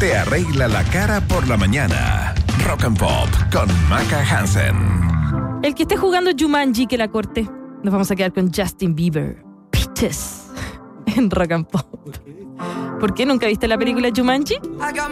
te arregla la cara por la mañana. Rock and Pop con Maca Hansen. El que esté jugando Jumanji, que la corte. Nos vamos a quedar con Justin Bieber. Peaches. En Rock and Pop. ¿Por qué nunca viste la película Jumanji?